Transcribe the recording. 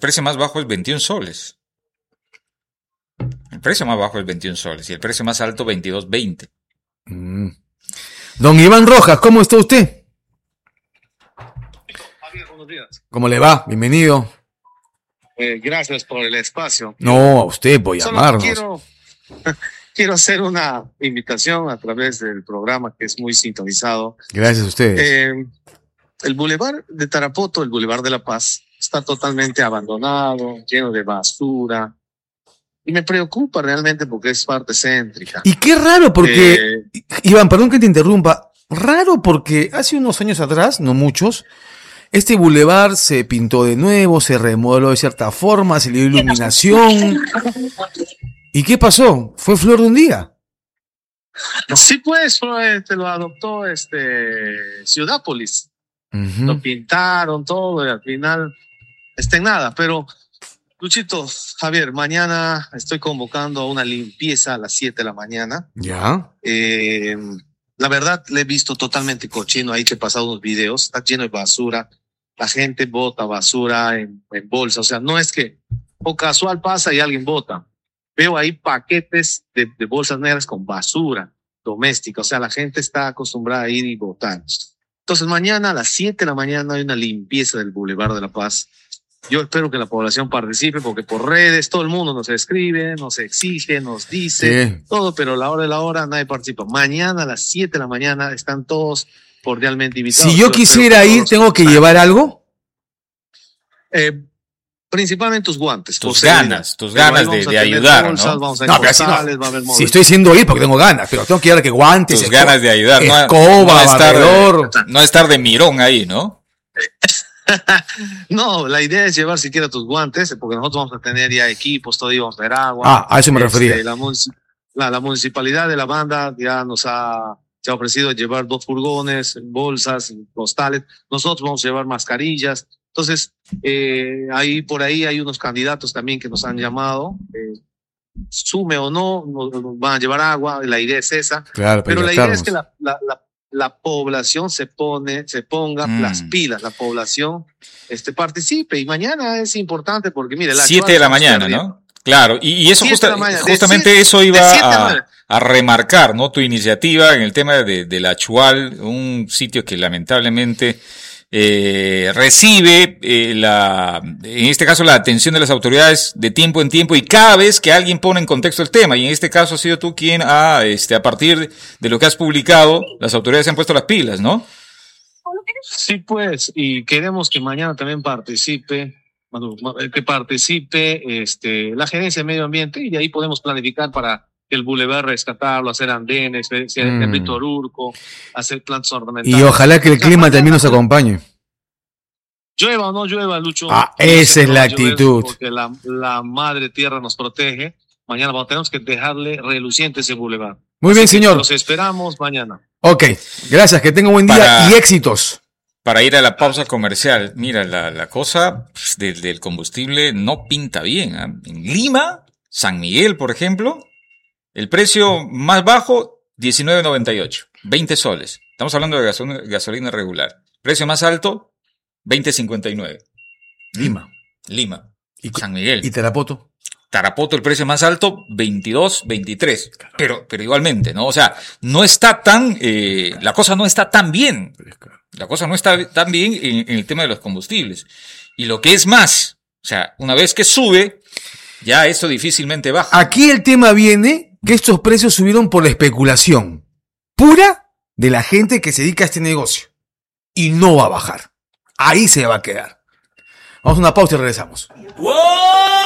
precio más bajo es 21 soles. El precio más bajo es 21 soles y el precio más alto 22.20. Don Iván Rojas, ¿cómo está usted? Javier, buenos días. ¿Cómo le va? Bienvenido. Gracias por el espacio. No, a usted por llamarnos. Quiero hacer una invitación a través del programa que es muy sintonizado. Gracias a ustedes. El Boulevard de Tarapoto, el Boulevard de la Paz, está totalmente abandonado, lleno de basura. Y me preocupa realmente porque es parte céntrica. Y qué raro porque, Iván, perdón que te interrumpa, raro porque hace unos años atrás, no muchos, este bulevar se pintó de nuevo, se remodeló de cierta forma, se le dio iluminación. ¿Y qué pasó? ¿Fue flor de un día? Sí, pues, lo adoptó Ciudápolis. Lo pintaron todo y al final está en nada. Pero, Luchito, Javier, mañana estoy convocando a una limpieza a las 7 de la mañana. Ya. La verdad, le he visto totalmente cochino. Ahí te he pasado unos videos. Está lleno de basura. La gente bota basura en bolsa. O sea, no es que o casual pasa y alguien bota. Veo ahí paquetes de bolsas negras con basura doméstica. O sea, la gente está acostumbrada a ir y botar. Entonces, mañana a las 7 de la mañana hay una limpieza del Boulevard de la Paz. Yo espero que la población participe porque por redes todo el mundo nos escribe, nos exige, nos dice todo, pero a la hora de la hora nadie participa. Mañana a las 7 de la mañana están todos cordialmente invitados. Si yo quisiera ir, ¿tengo que llevar algo? Principalmente tus guantes. Tus ganas de ayudar, ¿no? Si estoy diciendo ir porque tengo ganas, pero tengo que llevar que guantes. Tus ganas de ayudar. Escoba, barredor. No estar de mirón ahí, ¿no? No, la idea es llevar siquiera tus guantes, porque nosotros vamos a tener ya equipos, todo, y vamos a tener agua. A eso me refería. La municipalidad de la banda ya se ha ofrecido llevar 2 furgones, bolsas, postales. Nosotros vamos a llevar mascarillas. Entonces, por ahí hay unos candidatos también que nos han llamado. Sume o no, nos van a llevar agua. La idea es esa. Claro, pero la idea es que la población se ponga las pilas, la población participe. Y mañana es importante porque, mire, 7 de la mañana, ¿no? Claro, y eso justamente eso iba a remarcar, ¿no? Tu iniciativa en el tema de la Chual, un sitio que lamentablemente recibe en este caso la atención de las autoridades de tiempo en tiempo y cada vez que alguien pone en contexto el tema, y en este caso has sido tú quien a partir de lo que has publicado, las autoridades se han puesto las pilas, ¿no? Sí, pues, y queremos que mañana también participe la Gerencia de Medio Ambiente, y de ahí podemos planificar para el bulevar rescatarlo, hacer andenes, el Rito Orurco, hacer plantas ornamentales. Y ojalá que el clima también nos acompañe. Llueva o no llueva, Lucho. Esa es la actitud. Porque la madre tierra nos protege. Mañana tenemos que dejarle reluciente ese bulevar. Muy bien, señor. Los esperamos mañana. Ok, gracias, que tenga un buen día y éxitos. Para ir a la pausa comercial, mira, la cosa del combustible no pinta bien, ¿eh? En Lima, San Miguel, por ejemplo, el precio más bajo, 19.98, 20 soles. Estamos hablando de gasolina regular. Precio más alto, 20.59. Lima. ¿Y San Miguel? ¿Y Tarapoto? Tarapoto, el precio más alto, 22.23. Pero igualmente, ¿no? O sea, no está tan, la cosa no está tan bien. La cosa no está tan bien en el tema de los combustibles. Y lo que es más, o sea, una vez que sube, ya esto difícilmente baja. Aquí el tema viene que estos precios subieron por la especulación pura de la gente que se dedica a este negocio. Y no va a bajar. Ahí se va a quedar. Vamos a una pausa y regresamos. ¡Wow!